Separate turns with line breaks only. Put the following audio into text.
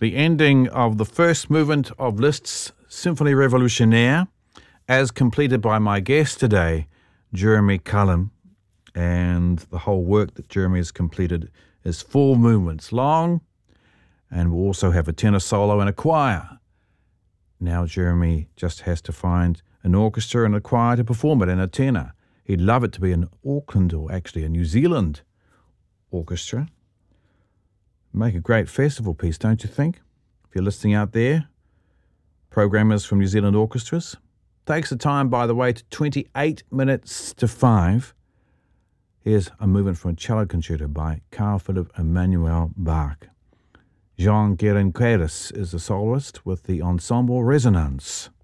the ending of the first movement of Liszt's Symphonie Revolutionnaire, as completed by my guest today, Jeremy Cullum. And the whole work that Jeremy has completed is 4 movements long, and we'll also have a tenor solo and a choir. Now Jeremy just has to find an orchestra and a choir to perform it, and a tenor. He'd love it to be an Auckland, or actually a New Zealand orchestra. Make a great festival piece, don't you think? If you're listening out there, programmers from New Zealand orchestras. Takes the time, by the way, to 28 minutes to 5. Here's a movement from a cello concerto by Carl Philipp Emanuel Bach. Jean Guérin-Queyras is the soloist with the ensemble Resonance.